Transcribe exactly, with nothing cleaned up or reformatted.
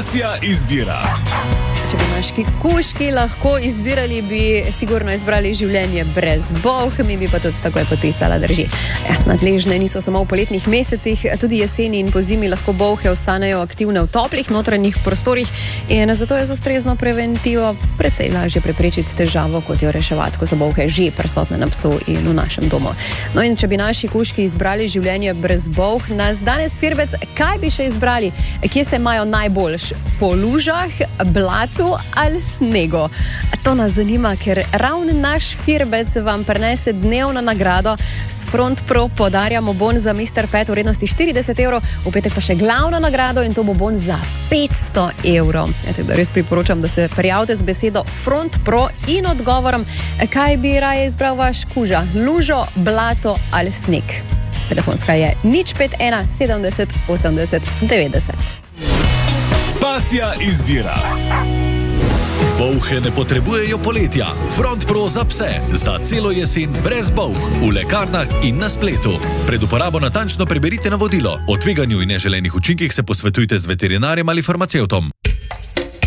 Pasja izbira. Če bi naši kužki lahko izbirali, bi sigurno izbrali življenje brez bolh, mi bi pa tudi takoj podpisala, drži. Ja, nadležne niso samo v poletnih mesecih, tudi jeseni in pozimi lahko bolhe ostanejo aktivne v toplih notranjih prostorih in zato je z ustrezno preventivo precej lažje preprečiti težavo, kot jo reševati, ko so bolhe že prisotne na psu in v našem domu. No in če bi naši kužki izbrali življenje brez bolh, nas danes Firbec, kaj bi še izbrali? Kje se imajo najboljš? Po lužah, blatu ali snegu? To nas zanima, ker ravno naš Firbec vam prinese dnevno nagrado. S Front Pro podarjamo bon za mister Pet v vrednosti štirideset evrov, v petek pa še glavno nagrado in to bo bon za petsto evrov. Ja, tako da res priporočam, da se prijavite z besedo Front Pro in odgovorom, kaj bi raje izbral vaš kuža, lužo, blato ali sneg. Telefonska je nič pet ena sedemdeset osemdeset devetdeset. Pasja izbira. Bolhe ne potrebujejo poletja. Front Pro za pse. Za celo jesen brez bolh. V lekarnah in na spletu. Pred uporabo natančno preberite navodilo. O tveganju in neželenih učinkih se posvetujte z veterinarjem ali farmacevtom.